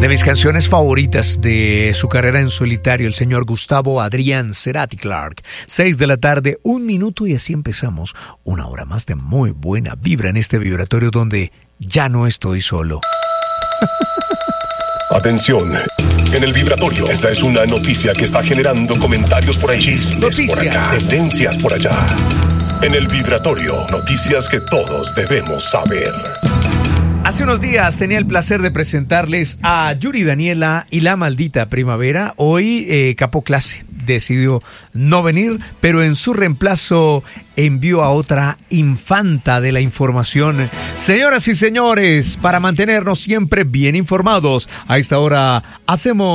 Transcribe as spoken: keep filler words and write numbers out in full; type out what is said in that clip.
De mis canciones favoritas de su carrera en solitario, el señor Gustavo Adrián Cerati Clark. Seis de la tarde, un minuto y así empezamos una hora más de muy buena vibra en este vibratorio donde ya no estoy solo. Atención, en el vibratorio, esta es una noticia que está generando comentarios por ahí, chismes por acá, tendencias por allá. En el vibratorio, noticias que todos debemos saber. Hace unos días tenía el placer de presentarles a Yuri Daniela y la maldita primavera. Hoy eh, Capo Clase decidió no venir, pero en su reemplazo envió a otra infanta de la información. Señoras y señores, para mantenernos siempre bien informados, a esta hora hacemos